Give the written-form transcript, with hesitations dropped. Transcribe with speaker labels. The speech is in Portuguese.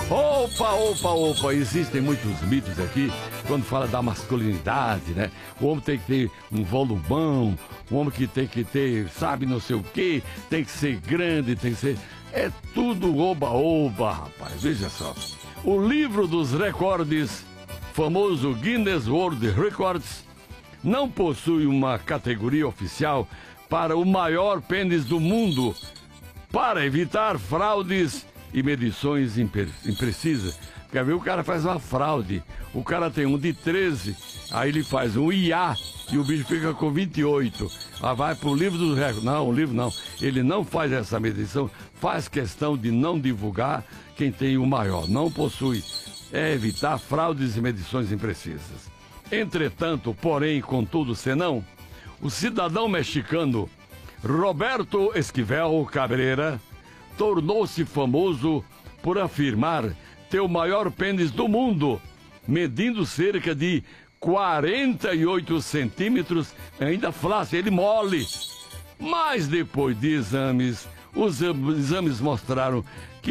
Speaker 1: Opa, opa, opa, existem muitos mitos aqui quando fala da masculinidade, né? O homem tem que ter um volumão, o homem que tem que ter, sabe, não sei o quê, tem que ser grande, tem que ser... É tudo oba-oba, rapaz, veja só. O livro dos recordes, famoso Guinness World Records, não possui uma categoria oficial para o maior pênis do mundo, para evitar fraudes e medições imprecisas. Quer ver? O cara faz uma fraude. O cara tem um de 13, aí ele faz um IA e o bicho fica com 28. Aí vai pro livro dos recordes. Não, o livro não. Ele não faz essa medição, faz questão de não divulgar quem tem o maior. Não possui. É evitar fraudes e medições imprecisas. Entretanto, porém, contudo, senão, o cidadão mexicano Roberto Esquivel Cabrera tornou-se famoso por afirmar ter o maior pênis do mundo, medindo cerca de 48 centímetros, ainda flácido, ele mole. Mas depois de exames, os exames mostraram que